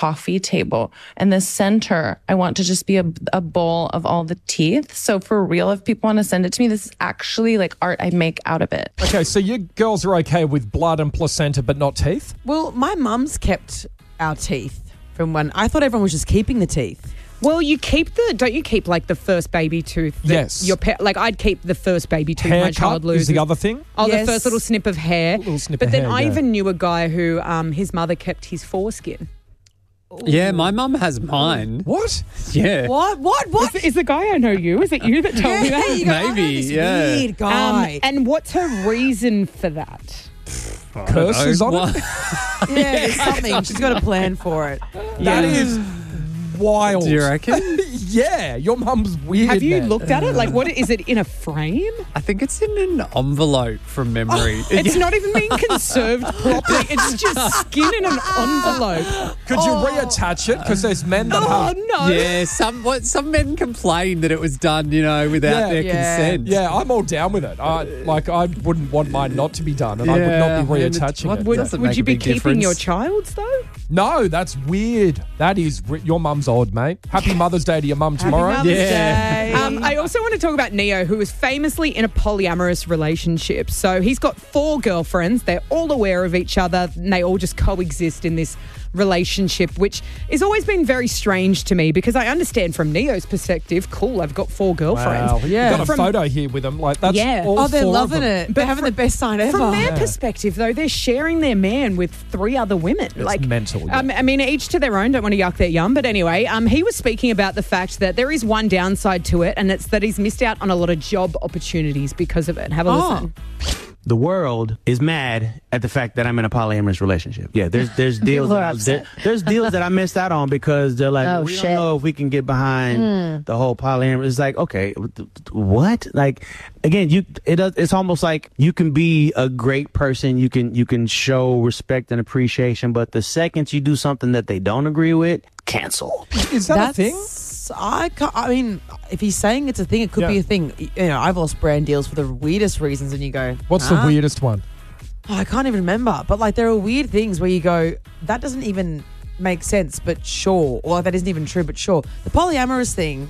coffee table. And the center, I want to just be a bowl of all the teeth. So for real, if people want to send it to me, this is actually like art I make out of it. Okay, so you girls are okay with blood and placenta, but not teeth? Well, my mum's kept our teeth from when I thought everyone was just keeping the teeth. Well, don't you keep like the first baby tooth? Yes. Like I'd keep the first baby tooth my Haircut child loses. is the other thing? Oh, Yes. the first little snip of hair. Snip but of then hair, I yeah. even knew a guy who his mother kept his foreskin. Yeah, my mum has mine. What? Yeah. What? Is the guy I know you? Is it you that told me Yeah, that? you go, I know Maybe, this yeah. weird guy. And what's her reason for that? Curses on it? yeah, there's something. She's got a plan for it. That is wild. Do you reckon? Yeah, your mum's weird. Have you man. looked at it? Like, what is it in a frame? I think it's in an envelope from memory. It's not even being conserved properly. It's just skin in an envelope. Could you reattach it? Because there's men that Oh have... no! Yeah, some men complained that it was done, without their consent. Yeah, I'm all down with it. I wouldn't want mine not to be done, and I would not be reattaching it. Doesn't Would make you a be big keeping difference. your child's though? No, that's weird. That is... Your mum's odd, mate. Happy Mother's Day to your mum tomorrow. Happy Mother's Day. I also want to talk about Neo, who is famously in a polyamorous relationship. So he's got 4 girlfriends. They're all aware of each other, and they all just coexist in this relationship, which has always been very strange to me because I understand from Neo's perspective, cool, I've got 4 girlfriends. Wow. Yeah. You've got a From- photo here with them. Like, that's Yeah. all Oh, they're 4 of loving them. it. They're having the best time ever. From their perspective, though, they're sharing their man with 3 other women. It's mental, yeah. I mean, each to their own. Don't want to yuck their yum. But anyway, he was speaking about the fact that there is one downside to it, and it's that he's missed out on a lot of job opportunities because of it. Have a listen. The world is mad at the fact that I'm in a polyamorous relationship. Yeah, there's deals there's deals that I missed out on because they're like, we don't know if we can get behind the whole polyamorous. It's like, okay, what? Like, again, it's almost like you can be a great person, you can show respect and appreciation, but the second you do something that they don't agree with, cancel. Is that a thing? I mean, if he's saying it's a thing, it could be a thing. I've lost brand deals for the weirdest reasons, and you go, What's the weirdest one? Oh, I can't even remember. But like, there are weird things where you go, that doesn't even make sense, but sure. Or that isn't even true, but sure. The polyamorous thing,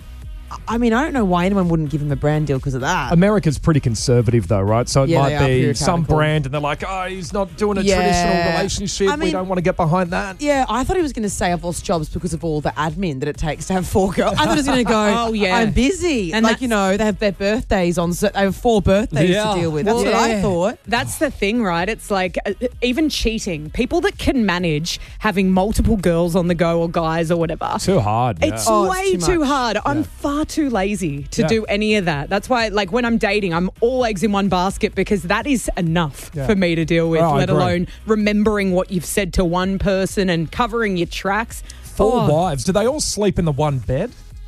I mean, I don't know why anyone wouldn't give him a brand deal because of that. America's pretty conservative, though, right? So it Yeah, might they are be some puritanical. brand, and they're like, "Oh, he's not doing a Yeah. traditional relationship. I We mean- don't want to get behind that." Yeah, I thought he was going to say I've lost jobs because of all the admin that it takes to have 4 girls. I thought he was going to go, Oh, yeah. I'm busy. And And they have their birthdays on, so they have 4 birthdays Yeah. to deal with. That's what I thought. That's the thing, right? It's like even cheating. People that can manage having multiple girls on the go or guys or whatever. Too hard. Yeah. It's Oh, way it's too too much. hard. I'm far too lazy to Yeah. do any of that. That's why, like, when I'm dating, I'm all eggs in one basket because that is enough Yeah. for me to deal with, Oh, I let agree. alone remembering what you've said to one person and covering your tracks. 4 Oh, wives. Do they all sleep in the one bed?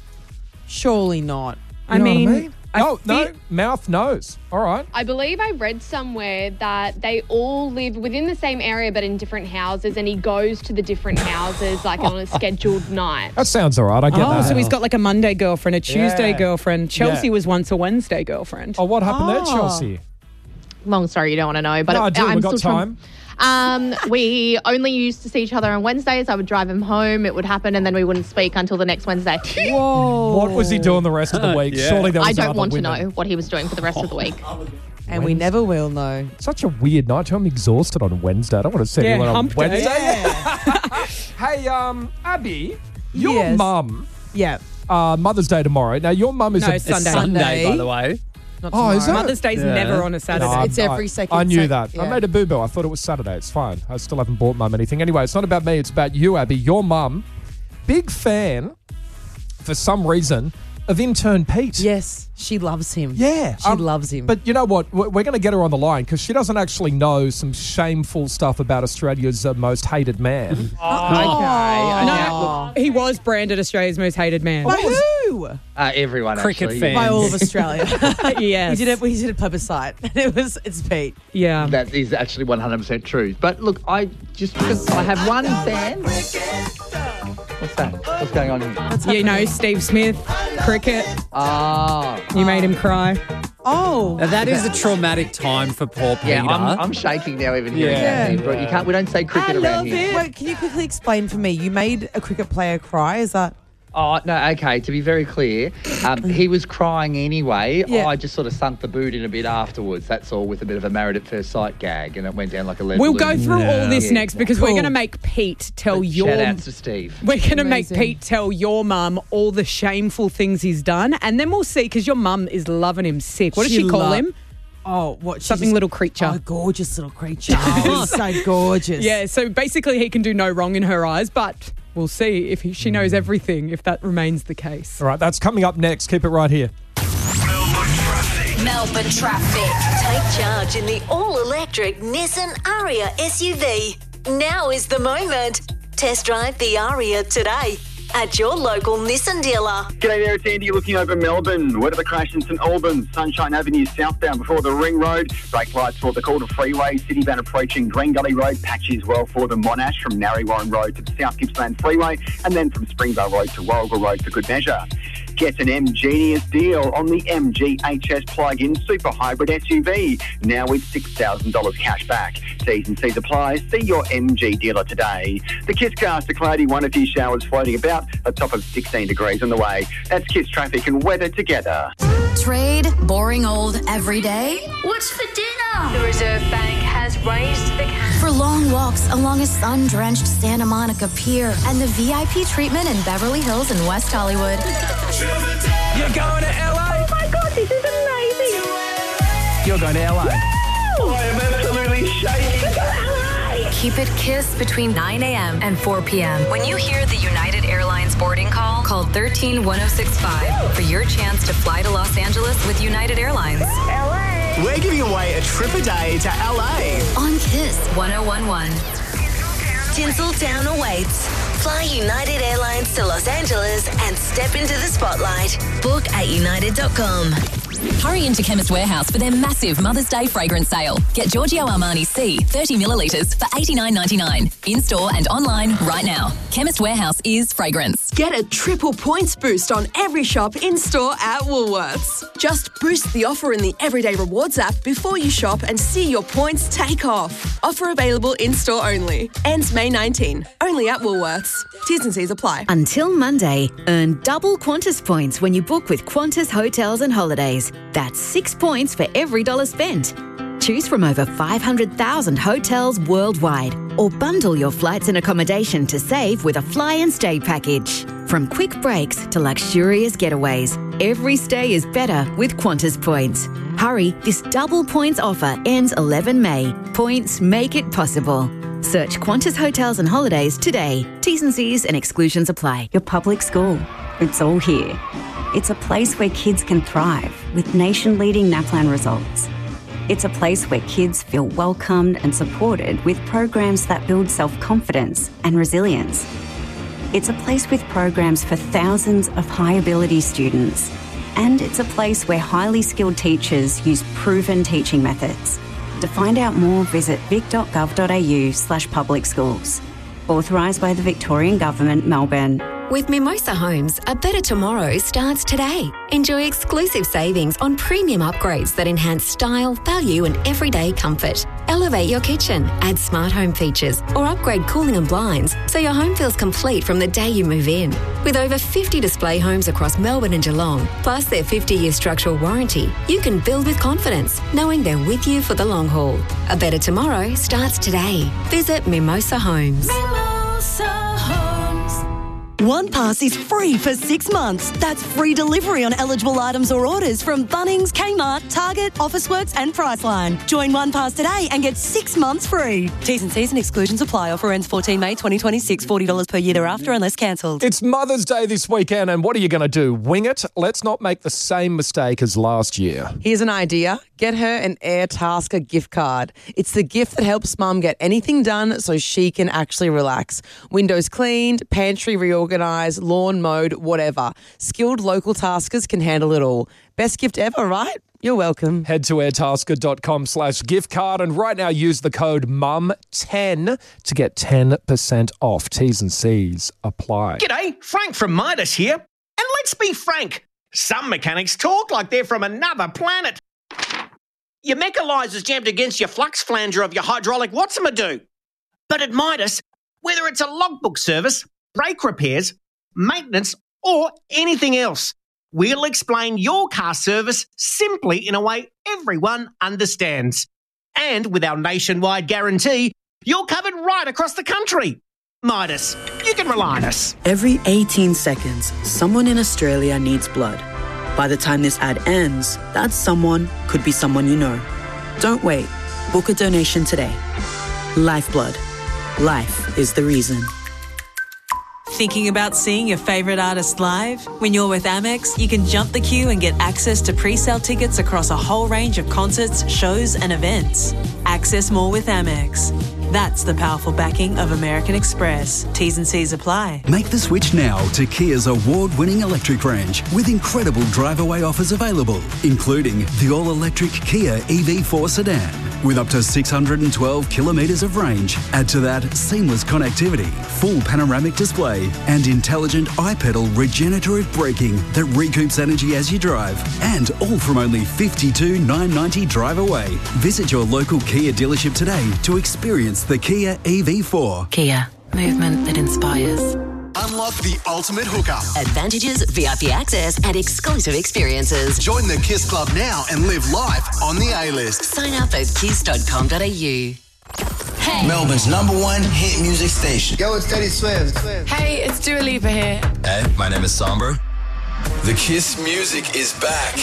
Surely not. I You know mean, what I mean? No, feel- mouth knows. All right. I believe I read somewhere that they all live within the same area but in different houses, and he goes to the different houses like on a scheduled night. That sounds all right. I get Oh, that. so he's got like a Monday girlfriend, a Tuesday Yeah. girlfriend. Chelsea Yeah. was once a Wednesday girlfriend. Oh, what happened there, Oh. Chelsea? Long story, you don't want to know, but No, I do. I'm We've got still time. We only used to see each other on Wednesdays. I would drive him home. It would happen, and then we wouldn't speak until the next Wednesday. Whoa. What was he doing the rest of the week? Yeah. Surely there was I don't other want to women. know what he was doing for the rest of the week. And we never will know. Such a weird night. I'm exhausted on Wednesday. I don't want to see Yeah, anyone on hump day. Wednesday. Hey, Abby, your Yes. mum, Yeah. Mother's Day tomorrow. Now, your mum is No, a... it's Sunday. Sunday, by the way. Not Oh, is tomorrow. it? Mother's Day's Yeah. never on a Saturday. No, It's every second I knew sec- that. I yeah. made a boo-boo. I thought it was Saturday. It's fine. I still haven't bought mum anything. Anyway, it's not about me. It's about you, Abby. Your mum, big fan, for some reason, of intern Pete. Yes, she loves him. Yeah. She loves him. But you know what? We're going to get her on the line because she doesn't actually know some shameful stuff about Australia's most hated man. No, he was branded Australia's most hated man. By who? Everyone, Cricket actually. fan. By all of Australia. Yes. We did a plebiscite. It's Pete. Yeah. That is actually 100% true. But look, just because I have one fan. What's that? What's going on here? You know, Steve Smith, cricket. Ah, You made him cry. Oh. Now, that is a traumatic time for poor Peter. Yeah, I'm shaking now even hearing that. But you can't. We don't say cricket around here. Wait, can you quickly explain for me? You made a cricket player cry. Is that? Oh, no, okay, to be very clear, he was crying anyway. Yeah. I just sort of sunk the boot in a bit afterwards, that's all, with a bit of a Married at First Sight gag, and it went down like a lead We'll balloon. go through all this next because we're going to make Pete tell your... Shout outs to Steve. We're going to make Pete tell your mum all the shameful things he's done, and then we'll see, because your mum is loving him sick. What does she call him? Oh, what? Something little creature. Oh, gorgeous little creature. Oh, so gorgeous. Yeah, so basically he can do no wrong in her eyes, but we'll see if she knows everything, if that remains the case. All right, that's coming up next. Keep it right here. Melbourne traffic. Take charge in the all-electric Nissan Aria SUV. Now is the moment. Test drive the Aria today at your local Nissan dealer. G'day there, it's Andy looking over Melbourne. Where the crash in St Albans, Sunshine Avenue southbound before the Ring Road. Brake lights for the Calder Freeway, Citybound approaching Green Gully Road, patchy as well for the Monash from Narre Road to the South Gippsland Freeway, and then from Springvale Road to Warrigal Road for good measure. Get an MGenius deal on the MGHS plug-in super hybrid SUV, now with $6,000 cash back. T's and C's apply. See your MG dealer today. The Kisscast, a cloudy one, a few showers floating about, a top of 16 degrees on the way. That's Kiss traffic and weather together. Trade, boring old every day? What's for dinner? The Reserve Bank has raised the cap. For long walks along a sun-drenched Santa Monica Pier and the VIP treatment in Beverly Hills and West Hollywood. You're going to LA? Oh my God, this is amazing. You're going to LA? I am absolutely shaking. Keep it Kiss between 9 a.m. and 4 p.m. When you hear the United Airlines boarding call, call 13-1065 for your chance to fly to Los Angeles with United Airlines. LA. We're giving away a trip a day to LA. On Kiss 1011. Tinseltown awaits. Fly United Airlines to Los Angeles and step into the spotlight. Book at united.com. Hurry into Chemist Warehouse for their massive Mother's Day fragrance sale. Get Giorgio Armani C 30 millilitres for $89.99. In-store and online right now. Chemist Warehouse is fragrance. Get a triple points boost on every shop in-store at Woolworths. Just boost the offer in the Everyday Rewards app before you shop and see your points take off. Offer available in-store only. Ends May 19. Only at Woolworths. T's and C's apply. Until Monday, earn double Qantas points when you book with Qantas Hotels and Holidays. That's 6 points for every $1 spent. Choose from over 500,000 hotels worldwide or bundle your flights and accommodation to save with a fly and stay package. From quick breaks to luxurious getaways, every stay is better with Qantas points. Hurry, this double points offer ends 11 May. Points make it possible. Search Qantas Hotels and Holidays today. T's and C's and exclusions apply. Your public school. It's all here. It's a place where kids can thrive with nation-leading NAPLAN results. It's a place where kids feel welcomed and supported with programs that build self-confidence and resilience. It's a place with programs for thousands of high-ability students. And it's a place where highly skilled teachers use proven teaching methods. To find out more, visit vic.gov.au/public schools. Authorised by the Victorian Government, Melbourne. With Mimosa Homes, a better tomorrow starts today. Enjoy exclusive savings on premium upgrades that enhance style, value and everyday comfort. Elevate your kitchen, add smart home features or upgrade cooling and blinds so your home feels complete from the day you move in. With over 50 display homes across Melbourne and Geelong, plus their 50-year structural warranty, you can build with confidence, knowing they're with you for the long haul. A better tomorrow starts today. Visit Mimosa Homes. Mimosa Homes. OnePass is free for 6 months. That's free delivery on eligible items or orders from Bunnings, Kmart, Target, Officeworks and Priceline. Join OnePass today and get 6 months free. T's and C's and exclusions apply. Offer ends 14 May 2026. $40 per year thereafter unless cancelled. It's Mother's Day this weekend, and what are you going to do? Wing it? Let's not make the same mistake as last year. Here's an idea. Get her an Airtasker gift card. It's the gift that helps mum get anything done so she can actually relax. Windows cleaned, pantry reorganised, lawn mowed, whatever. Skilled local taskers can handle it all. Best gift ever, right? You're welcome. Head to airtasker.com/gift card and right now use the code MUM10 to get 10% off. T's and C's apply. G'day, Frank from Midas here. And let's be frank, some mechanics talk like they're from another planet. Your mechanizer's jammed against your flux flanger of your hydraulic Watson-a-do. But at Midas, whether it's a logbook service, brake repairs, maintenance, or anything else, we'll explain your car service simply in a way everyone understands. And with our nationwide guarantee, you're covered right across the country. Midas, you can rely on us. Every 18 seconds, someone in Australia needs blood. By the time this ad ends, that someone could be someone you know. Don't wait. Book a donation today. Lifeblood. Life is the reason. Thinking about seeing your favourite artist live? When you're with Amex, you can jump the queue and get access to pre-sale tickets across a whole range of concerts, shows and events. Access more with Amex. That's the powerful backing of American Express. T's and C's apply. Make the switch now to Kia's award-winning electric range with incredible drive-away offers available, including the all-electric Kia EV4 sedan with up to 612 kilometres of range. Add to that seamless connectivity, full panoramic display and intelligent iPedal regenerative braking that recoups energy as you drive. And all from only $52,990 drive away. Visit your local Kia dealership today to experience the Kia EV4. Kia, movement that inspires. Unlock the ultimate hookup. Advantages, VIP access, and exclusive experiences. Join the Kiss Club now and live life on the A-list. Sign up at kiss.com.au. Hey. Melbourne's #1 hit music station. Yo, it's Teddy Swims. Hey, it's Dua Lipa here. Hey, my name is Sombra. The Kiss music is back.